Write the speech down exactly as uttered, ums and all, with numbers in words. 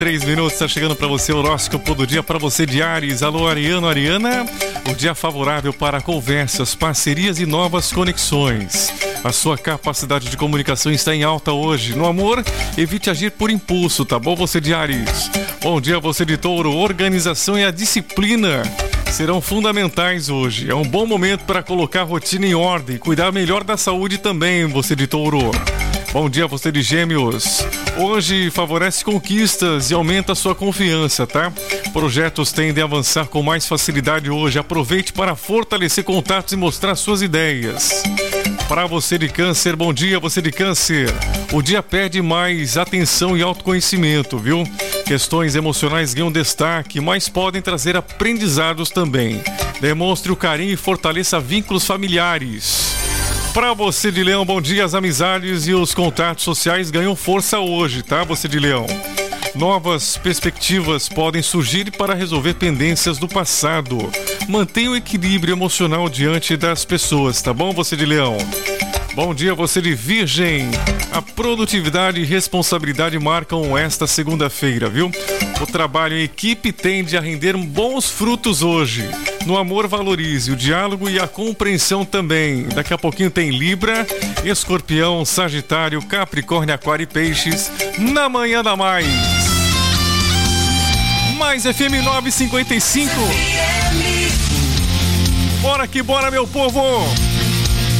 Três minutos, está chegando para você o horóscopo do dia para você de Áries. Alô, Ariano, Ariana. O dia favorável para conversas, parcerias e novas conexões. A sua capacidade de comunicação está em alta hoje. No amor, evite agir por impulso, tá bom, você de Áries? Bom dia, você de Touro. Organização e a disciplina serão fundamentais hoje. É um bom momento para colocar a rotina em ordem, cuidar melhor da saúde também, você de Touro. Bom dia, você de Gêmeos. Hoje favorece conquistas e aumenta a sua confiança, tá? Projetos tendem a avançar com mais facilidade hoje. Aproveite para fortalecer contatos e mostrar suas ideias. Para você de Câncer, bom dia, você de Câncer. O dia pede mais atenção e autoconhecimento, viu? Questões emocionais ganham destaque, mas podem trazer aprendizados também. Demonstre o carinho e fortaleça vínculos familiares. Para você de Leão, bom dia, as amizades e os contatos sociais ganham força hoje, tá, você de Leão? Novas perspectivas podem surgir para resolver pendências do passado. Mantenha o equilíbrio emocional diante das pessoas, tá bom, você de Leão? Bom dia, você de Virgem. A produtividade e responsabilidade marcam esta segunda-feira, viu? O trabalho em equipe tende a render bons frutos hoje. No amor, valorize o diálogo e a compreensão também. Daqui a pouquinho tem Libra, Escorpião, Sagitário, Capricórnio, Aquário e Peixes. Na manhã da Mais. Mais F M novecentos e cinquenta e cinco. Bora que bora, meu povo!